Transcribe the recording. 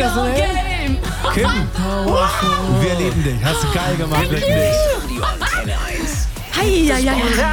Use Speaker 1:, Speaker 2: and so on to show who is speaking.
Speaker 1: sensationell. Kim, wir lieben dich. Hast du geil gemacht, wirklich.
Speaker 2: Hei, hei, hei.